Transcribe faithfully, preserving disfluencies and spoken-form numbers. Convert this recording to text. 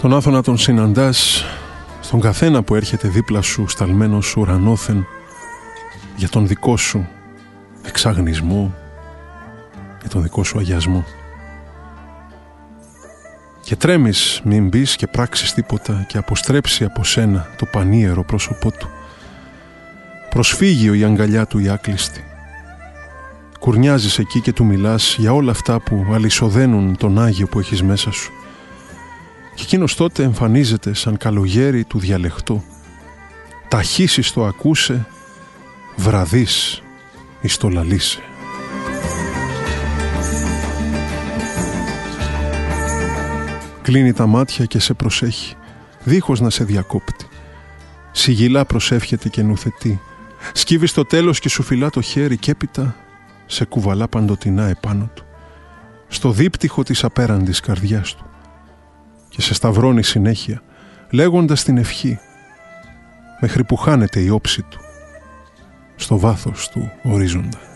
Τον Άθωνα τον συναντάς στον καθένα που έρχεται δίπλα σου σταλμένος ουρανόθεν για τον δικό σου εξαγνισμό, για τον δικό σου αγιασμό. Και τρέμεις μην μπεις και πράξεις τίποτα και αποστρέψει από σένα το πανίερο πρόσωπό του. Προσφύγιο η αγκαλιά του η άκλειστη. Κουρνιάζεις εκεί και του μιλάς για όλα αυτά που αλυσοδένουν τον Άγιο που έχεις μέσα σου. Και εκείνος τότε εμφανίζεται σαν καλογέρι του διαλεχτό. Ταχύσεις το ακούσε, βραδείς εις το λαλήσε. Κλείνει τα μάτια και σε προσέχει, δίχως να σε διακόπτει. Σιγηλά προσεύχεται και νουθετεί. Σκύβει στο τέλος και σου φυλά το χέρι και έπειτα σε κουβαλά παντοτινά επάνω του, στο δίπτυχο της απέραντης καρδιάς του, και σε σταυρώνει συνέχεια, λέγοντας την ευχή, μέχρι που χάνεται η όψη του στο βάθος του ορίζοντα.